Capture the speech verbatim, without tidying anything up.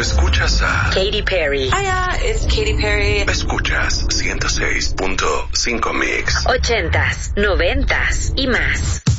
escuchas a Katy Perry. Hiya, it's Katy Perry. Escuchas ciento seis punto cinco Mix. Ochentas, noventas y más.